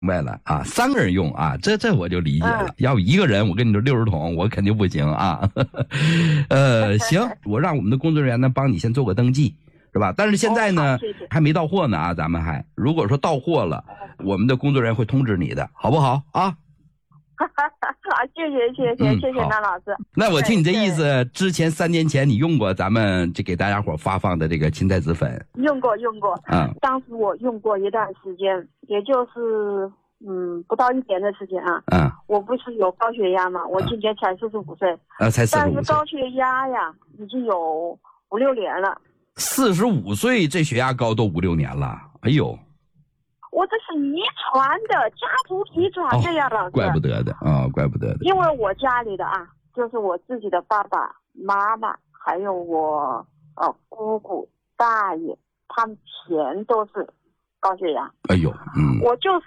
明白了啊，3个人用啊，这我就理解了。要不一个人，我跟你说60桶，我肯定不行啊。行，我让我们的工作人员呢帮你先做个登记，是吧？但是现在呢， 谢谢还没到货呢啊，咱们还如果说到货了，我们的工作人员会通知你的，好不好啊？ 好，谢谢南老师。 那我听你这意思，之前3年前你用过咱们这给大家伙发放的这个芹菜籽粉？ 用过。当时我用过一段时间，也就是不到1年的时间啊。我不是有高血压嘛，我今年才45岁。 才45岁。 但是高血压呀，已经有5、6年了。 45岁这血压高都5、6年了，哎呦。 我这是遗传的，家族遗传的呀，老师。 怪不得的啊，怪不得的。 因为我家里的啊，就是我自己的爸爸妈妈，还有我姑姑大爷，他们全都是高血压。 哎呦， 我就是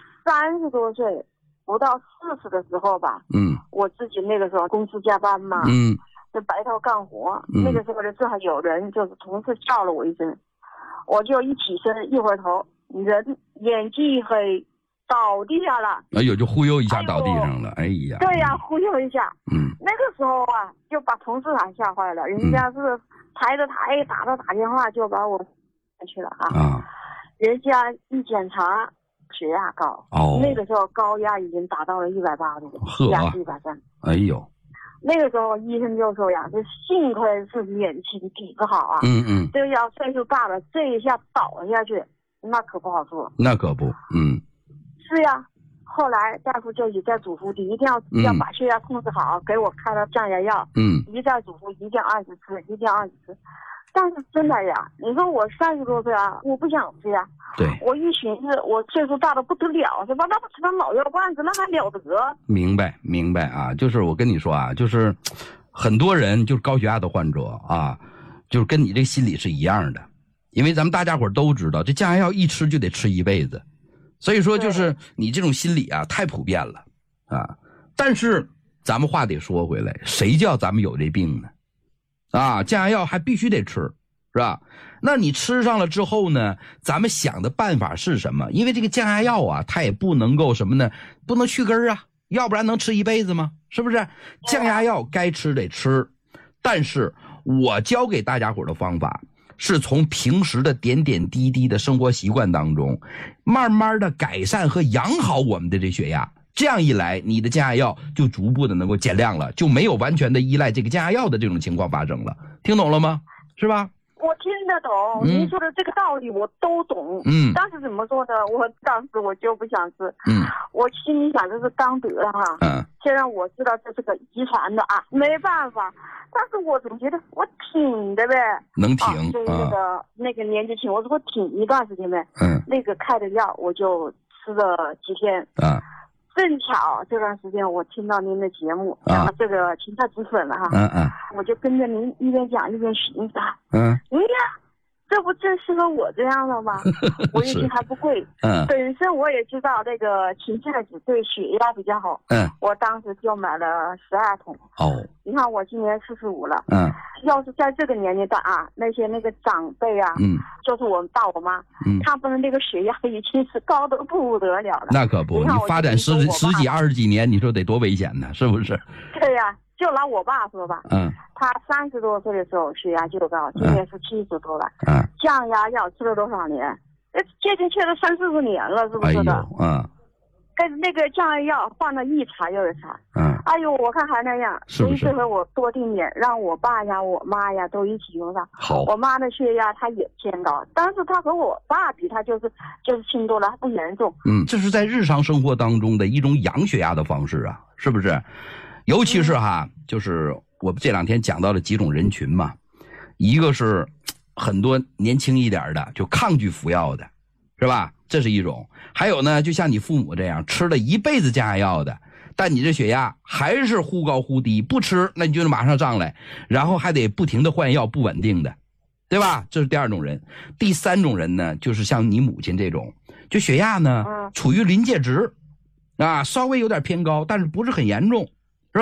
30多岁，不到40的时候吧。我自己那个时候公司加班嘛。就白头干活。那个时候呢，正好有人就是同事叫了我一声，我就一起身，一回头。人眼睛一黑，倒地下了。哎呦， 就忽悠一下倒地上了。哎呀， 对呀，忽悠一下。那个时候啊，就把同事还吓坏了。人家是抬着台打电话就把我去了啊。人家一检查血压高。那个时候高压已经达到了180度，压是130。 哎呦。 那个时候医生就说呀，这幸亏是年轻底子好啊。这要岁数大了，这一下倒下去。那可不好说， 那可不， 是呀。后来大夫就一再嘱咐你一定要把血压控制好，给我开了降压药，一再嘱咐一定按时吃，一定按时吃。但是真的呀，你说我30多岁啊，我不想吃呀。 对， 我一寻思，我岁数大的不得了，是吧？那不吃点老药罐子，那还了得？ 明白啊，就是我跟你说啊，就是很多人就是高血压的患者啊，就是跟你这个心理是一样的。因为咱们大家伙都知道，这降压药一吃就得吃一辈子，所以说就是你这种心理啊太普遍了啊。但是咱们话得说回来，谁叫咱们有这病呢？啊，降压药还必须得吃，是吧？那你吃上了之后呢，咱们想的办法是什么？因为这个降压药啊，它也不能够什么呢？不能去根啊，要不然能吃一辈子吗？是不是？降压药该吃得吃，但是我教给大家伙的方法。是从平时的点点滴滴的生活习惯当中，慢慢的改善和养好我们的这血压。这样一来，你的降压药就逐步的能够减量了，就没有完全的依赖这个降压药的这种情况发生了。听懂了吗？是吧？ 我听得懂，您说的这个道理我都懂。但是怎么说呢？当时我就不想吃。我心里想这是刚得了哈。虽然我知道这是个遗传的啊，没办法。但是我总觉得我挺的呗， 能挺所以那个年纪轻，我说挺一段时间呗。那个开的药我就吃了几天。正巧这段时间我听到您的节目，然后这个芹菜籽粉了哈。我就跟着您一边讲一边寻思。哎呀，这不正适合我这样的吗？我一听还不贵。本身我也知道这个芹菜籽对血压比较好。我当时就买了12桶。你看我今年45了。要是在这个年龄段啊，那个长辈啊，就是我爸我妈，他们的那个血压已经是高得不得了了。 那可不，你发展十几20几年，你说得多危险呢，是不是？ 对呀，就拿我爸说吧。他30多岁的时候血压就高，今年是70多了。降压药吃了多少年？接近吃了30、40年了，是不是的？跟那个降压药换了一茬又一茬。哎呦，我看还那样，所以这回我多定点，让我爸呀、我妈呀都一起用上。 好， 我妈的血压她也偏高，但是她和我爸比，她就是轻多了，不严重。 这是在日常生活当中的一种养血压的方式啊，是不是？尤其是就是我们这2天讲到了几种人群嘛，一个是很多年轻一点的就抗拒服药的，是吧？这是一种。还有呢，就像你父母这样吃了一辈子降压药的，但你这血压还是忽高忽低，不吃那你就马上上来，然后还得不停的换药，不稳定的，对吧？这是第2种人。第3种人呢，就是像你母亲这种，就血压呢处于临界值啊，稍微有点偏高，但是不是很严重，是吧？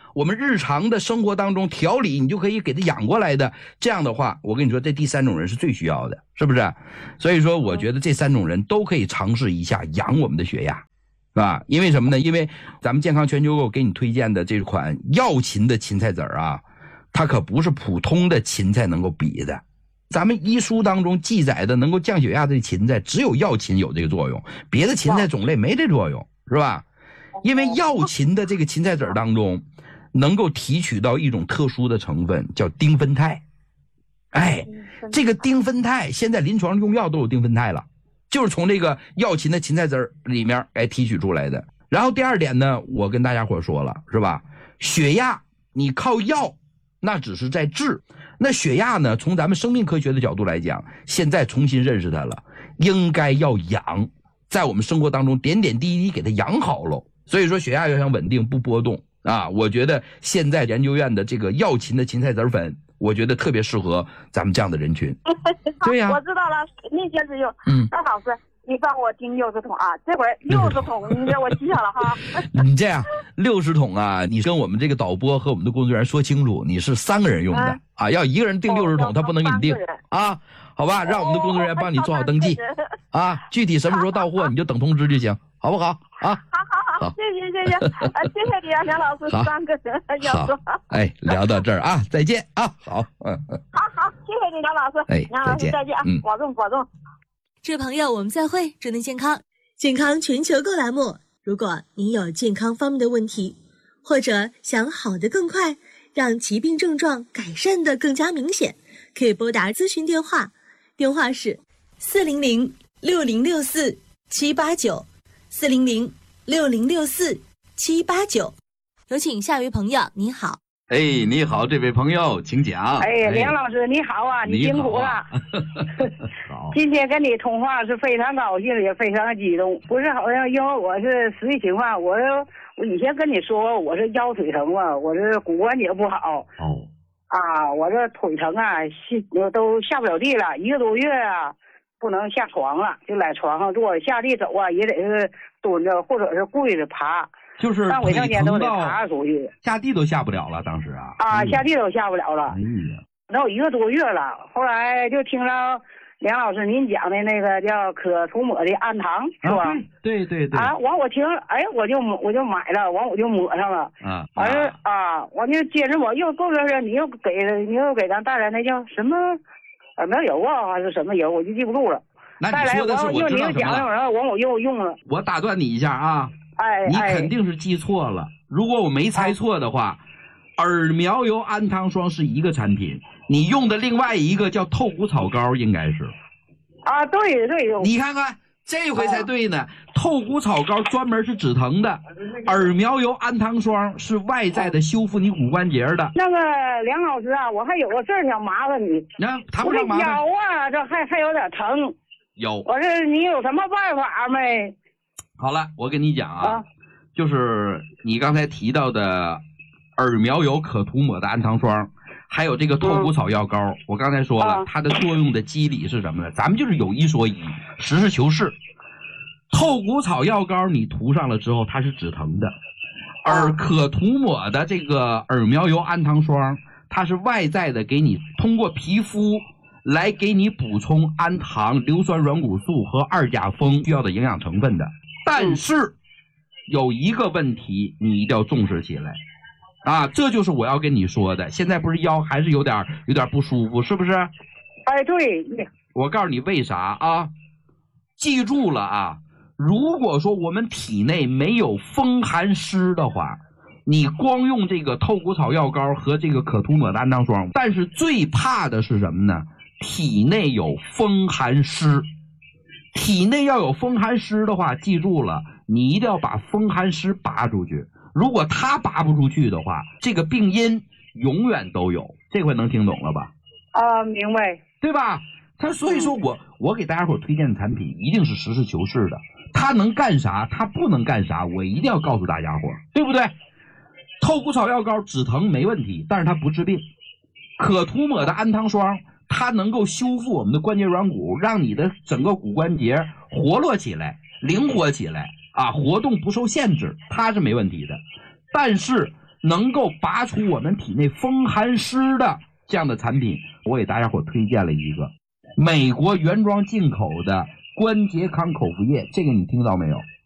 我们日常的生活当中调理，你就可以给它养过来的。这样的话，我跟你说，这第3种人是最需要的，是不是？所以说，我觉得这3种人都可以尝试一下养我们的血压，是吧？因为什么呢？因为咱们健康全球购给你推荐的这款药芹的芹菜籽啊，它可不是普通的芹菜能够比的。咱们医书当中记载的能够降血压的芹菜，只有药芹有这个作用，别的芹菜种类没这作用，是吧？因为药芹的这个芹菜籽当中能够提取到一种特殊的成分，叫丁酚肽。哎，这个丁酚肽现在临床用药都有丁酚肽了，就是从这个药芹的芹菜籽里面提取出来的。然后第2点呢，我跟大家伙说了，是吧？血压你靠药那只是在治，那血压呢，从咱们生命科学的角度来讲，现在重新认识它了，应该要养，在我们生活当中点点滴滴给它养好了。所以说血压要想稳定不波动啊，我觉得现在研究院的这个药芹的芹菜籽粉，我觉得特别适合咱们这样的人群。对呀， 我知道了，那先是用。那老师，你帮我订60桶啊，这会儿60桶，你给我记下了哈。 你这样60桶啊，你跟我们这个导播和我们的工作人员说清楚，你是3个人用的啊，要1个人订60桶，他不能给你订啊，好吧？让我们的工作人员帮你做好登记啊，具体什么时候到货你就等通知就行，好不好啊？ 好，谢谢，谢谢你啊，梁老师，3个人要说。 哎，聊到这儿啊，再见啊，好， 好，谢谢你，梁老师，梁老师再见啊，保重。 这位朋友，我们再会，祝您健康。健康全球购栏目，如果您有健康方面的问题，或者想好得更快，让疾病症状改善得更加明显，可以拨打咨询电话，电话是400-6064-789，400-6064-789。有请下一位朋友，你好。 哎，你好，这位朋友，请讲。 哎，梁老师你好啊，你辛苦了。 好， 今天跟你通话是非常高兴，也非常激动。不是好像因为我是实际情况，我以前跟你说我是腰腿疼嘛，我这骨关节不好。我这腿疼啊，都下不了地了，1个多月啊，不能下床了，就在床上坐，下地走啊也得是蹲着或者是跪着爬。 就是上卫生间都得爬出去， 下地都下不了了，当时啊。 下地都下不了了。那有1个多月了，后来就听到梁老师您讲的那个叫可涂抹的氨糖，是吧？ 对。 完我听，我就买了，完我就抹上了。我就接着抹，又过段时间你又给咱带来那叫什么耳苗油啊，还是什么油，我就记不住了。 那你说的是我知道什么了。 我又用了。 我打断你一下啊。你肯定是记错了。如果我没猜错的话，耳苗油氨糖霜是一个产品，你用的另外一个叫透骨草膏，应该是。 对。 你看看，这回才对呢。透骨草膏专门是止疼的，耳苗油氨糖霜是外在的修复你骨关节的。 那个梁老师啊，我还有个事想麻烦你。 谈不上麻烦。 我腰啊，这还有点疼。 有。 我这你有什么办法没？ 好了，我跟你讲啊，就是你刚才提到的耳苗油可涂抹的氨糖霜，还有这个透骨草药膏，我刚才说了，它的作用的机理是什么呢？咱们就是有一说一，实事求是。透骨草药膏你涂上了之后，它是止疼的，而可涂抹的这个耳苗油氨糖霜，它是外在的给你通过皮肤来给你补充氨糖、硫酸软骨素和2甲酚需要的营养成分的。但是有一个问题你一定要重视起来这就是我要跟你说的。现在不是腰还是有点不舒服，是不是？ 对。 我告诉你为啥啊？记住了啊，如果说我们体内没有风寒湿的话，你光用这个透骨草药膏和这个可涂抹的氨糖霜，但是最怕的是什么呢？体内有风寒湿。体内要有风寒湿的话，记住了，你一定要把风寒湿拔出去。如果它拔不出去的话，这个病因永远都有。这回能听懂了吧？ 明白， 对吧？所以说我给大家伙推荐的产品一定是实事求是的，它能干啥，它不能干啥，我一定要告诉大家伙，对不对？透骨草药膏止疼没问题，但是它不治病。可涂抹的氨糖霜，它能够修复我们的关节软骨，让你的整个骨关节活络起来，灵活起来活动不受限制，它是没问题的。但是能够拔除我们体内风寒湿的这样的产品，我给大家伙推荐了一个美国原装进口的关节康口服液，这个你听到没有？